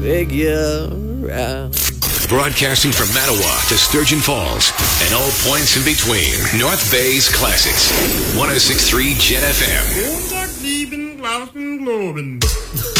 Figure out. Broadcasting from Mattawa to Sturgeon Falls and all points in between. North Bay's Classics. 106.3 Jet FM.